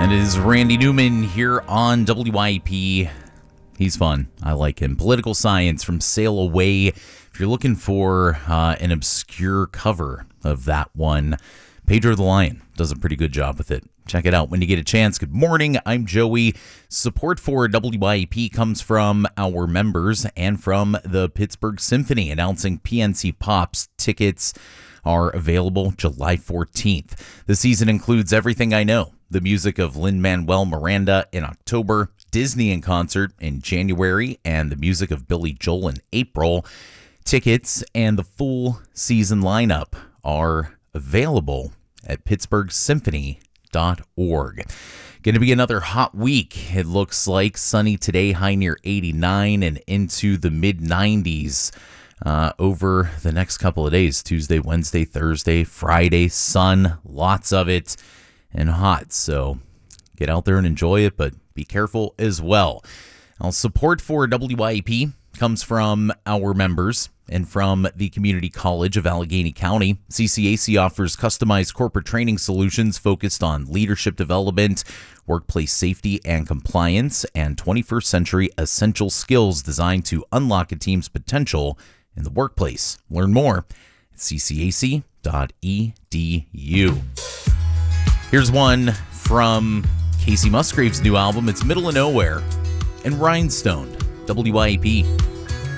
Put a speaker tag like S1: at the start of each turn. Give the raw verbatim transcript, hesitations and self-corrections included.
S1: And it is Randy Newman here on W I P. He's fun. I like him. Political Science from Sail Away. If you're looking for uh, an obscure cover of that one, Pedro the Lion does a pretty good job with it. Check it out when you get a chance. Good morning. I'm Joey. Support for W I P comes from our members and from the Pittsburgh Symphony, announcing P N C Pops tickets are available July fourteenth. The season includes Everything I Know, the music of Lin-Manuel Miranda in October, Disney in concert in January, and the music of Billy Joel in April. Tickets and the full season lineup are available at pittsburgh symphony dot org. Going to be another hot week. It looks like sunny today, high near eighty-nine and into the mid nineties. Uh, over the next couple of days, Tuesday, Wednesday, Thursday, Friday, sun, lots of it, and hot. So get out there and enjoy it, but be careful as well. Now, support for W I P comes from our members and from the Community College of Allegheny County. C C A C offers customized corporate training solutions focused on leadership development, workplace safety and compliance, and twenty-first century essential skills designed to unlock a team's potential in the workplace. Learn more at c c a c dot e d u. Here's one from Casey Musgrave's new album. It's Middle of Nowhere and Rhinestone. W I P.